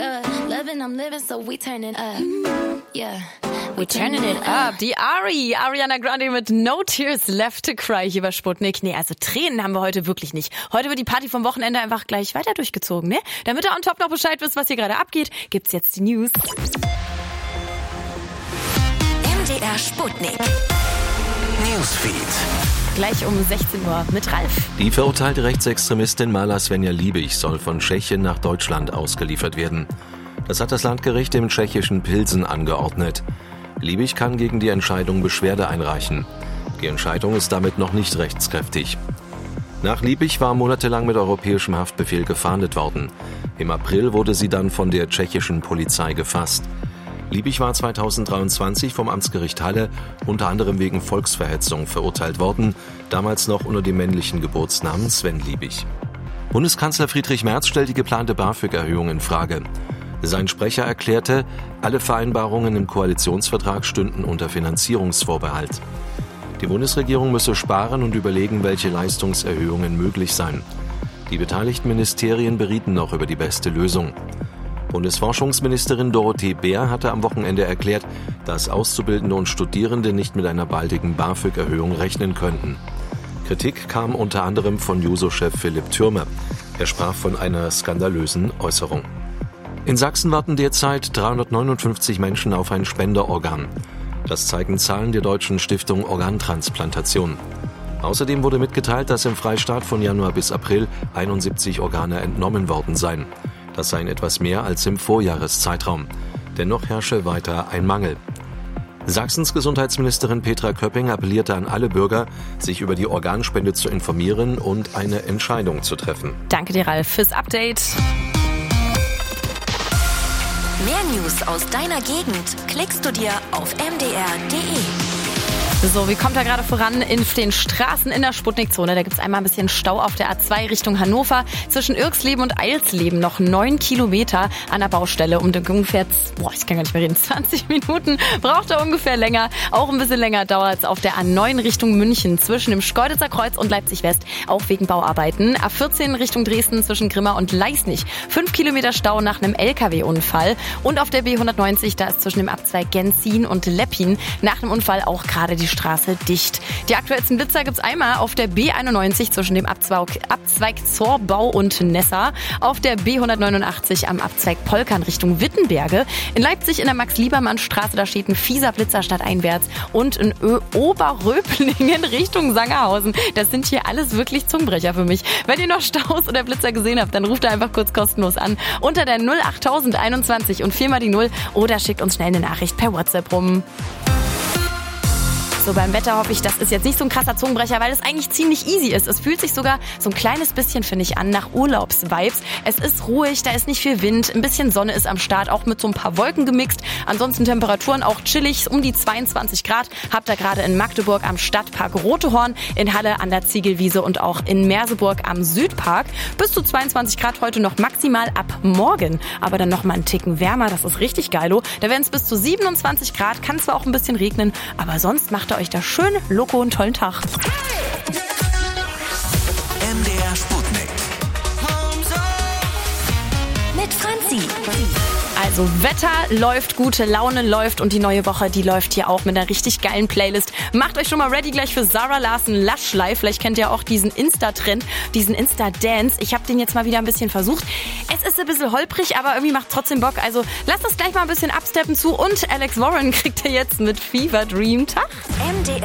Loving, I'm living, so we turning up. Yeah. We turning it up. Die Ariana Grande mit No Tears Left to Cry hier bei Sputnik. Nee, also Tränen haben wir heute wirklich nicht. Heute wird die Party vom Wochenende einfach gleich weiter durchgezogen, ne? Damit ihr on top noch Bescheid wisst, was hier gerade abgeht, gibt's jetzt die News. MDR Sputnik. Newsfeed. Gleich um 16 Uhr mit Ralf. Die verurteilte Rechtsextremistin Mala Svenja Liebig soll von Tschechien nach Deutschland ausgeliefert werden. Das hat das Landgericht im tschechischen Pilsen angeordnet. Liebig kann gegen die Entscheidung Beschwerde einreichen. Die Entscheidung ist damit noch nicht rechtskräftig. Nach Liebig war monatelang mit europäischem Haftbefehl gefahndet worden. Im April wurde sie dann von der tschechischen Polizei gefasst. Liebig war 2023 vom Amtsgericht Halle unter anderem wegen Volksverhetzung verurteilt worden, damals noch unter dem männlichen Geburtsnamen Sven Liebig. Bundeskanzler Friedrich Merz stellt die geplante BAföG-Erhöhung in Frage. Sein Sprecher erklärte, alle Vereinbarungen im Koalitionsvertrag stünden unter Finanzierungsvorbehalt. Die Bundesregierung müsse sparen und überlegen, welche Leistungserhöhungen möglich seien. Die beteiligten Ministerien berieten noch über die beste Lösung. Bundesforschungsministerin Dorothee Bär hatte am Wochenende erklärt, dass Auszubildende und Studierende nicht mit einer baldigen BAföG-Erhöhung rechnen könnten. Kritik kam unter anderem von Juso-Chef Philipp Thürmer. Er sprach von einer skandalösen Äußerung. In Sachsen warten derzeit 359 Menschen auf ein Spenderorgan. Das zeigen Zahlen der Deutschen Stiftung Organtransplantation. Außerdem wurde mitgeteilt, dass im Freistaat von Januar bis April 71 Organe entnommen worden seien. Das seien etwas mehr als im Vorjahreszeitraum. Dennoch herrsche weiter ein Mangel. Sachsens Gesundheitsministerin Petra Köpping appellierte an alle Bürger, sich über die Organspende zu informieren und eine Entscheidung zu treffen. Danke dir, Ralf, fürs Update. Mehr News aus deiner Gegend klickst du dir auf mdr.de. So, wie kommt er gerade voran in den Straßen in der Sputnikzone? Da gibt's einmal ein bisschen Stau auf der A2 Richtung Hannover. Zwischen Irksleben und Eilsleben noch 9 Kilometer an der Baustelle. Um ungefähr, ich kann gar nicht mehr reden, 20 Minuten braucht er ungefähr länger. Auch ein bisschen länger dauert es auf der A9 Richtung München zwischen dem Schkeuditzer Kreuz und Leipzig West, auch wegen Bauarbeiten. A14 Richtung Dresden zwischen Grimma und Leisnig. 5 Kilometer Stau nach einem LKW-Unfall. Und auf der B190, da ist zwischen dem Abzweig Genzin und Leppin nach einem Unfall auch gerade die Straße dicht. Die aktuellsten Blitzer gibt's einmal auf der B91 zwischen dem Abzweig Zorbau und Nessa, auf der B189 am Abzweig Polkern Richtung Wittenberge, in Leipzig in der Max-Liebermann-Straße, da steht ein fieser Blitzer stadteinwärts und in Oberröblingen Richtung Sangerhausen. Das sind hier alles wirklich Zungenbrecher für mich. Wenn ihr noch Staus oder Blitzer gesehen habt, dann ruft ihr einfach kurz kostenlos an unter der 08021 und 4 mal die 0 oder schickt uns schnell eine Nachricht per WhatsApp rum. So, beim Wetter hoffe ich, das ist jetzt nicht so ein krasser Zungenbrecher, weil es eigentlich ziemlich easy ist. Es fühlt sich sogar so ein kleines bisschen, finde ich, an nach Urlaubsvibes. Es ist ruhig, da ist nicht viel Wind, ein bisschen Sonne ist am Start, auch mit so ein paar Wolken gemixt. Ansonsten Temperaturen auch chillig, um die 22 Grad. Habt ihr gerade in Magdeburg am Stadtpark Rotehorn, in Halle an der Ziegelwiese und auch in Merseburg am Südpark. Bis zu 22 Grad heute noch maximal ab morgen. Aber dann noch mal einen Ticken wärmer, das ist richtig geilo. Da werden es bis zu 27 Grad, kann zwar auch ein bisschen regnen, aber sonst macht euch da schön Loco und tollen Tag. MDR Sputnik. Mit Franzi. Also Wetter läuft, gute Laune läuft und die neue Woche, die läuft hier auch mit einer richtig geilen Playlist. Macht euch schon mal ready gleich für Zara Larsson Lush Life. Vielleicht kennt ihr auch diesen Insta-Trend, diesen Insta-Dance. Ich habe den jetzt mal wieder ein bisschen versucht. Es ist ein bisschen holprig, aber irgendwie macht trotzdem Bock. Also lasst uns gleich mal ein bisschen absteppen zu und Alex Warren kriegt ihr jetzt mit Fever Dream Tag. MDR